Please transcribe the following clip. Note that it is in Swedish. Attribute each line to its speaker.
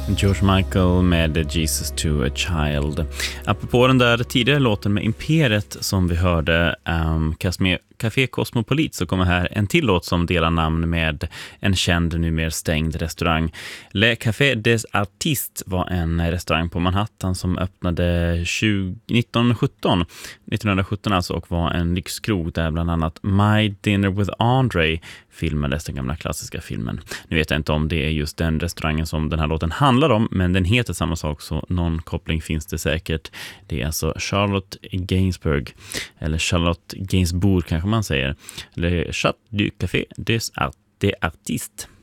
Speaker 1: George Michael med Jesus to a Child. Apropå den där tidigare låten med Imperiet som vi hörde, Café Cosmopolit, så kommer här en till låt som delar namn med en känd, numera stängd restaurang. Le Café des Artistes var en restaurang på Manhattan som öppnade 1917 alltså, och var en lyxkrog där bland annat My Dinner with Andre filmades, den gamla klassiska filmen. Nu vet jag inte om det är just den restaurangen som den här låten handlar om, men den heter samma sak, så någon koppling finns det säkert. Det är alltså Charlotte Gainsbourg, eller Charlotte Gainsbourg kanske man säger, eller Chat du Café des Artistes.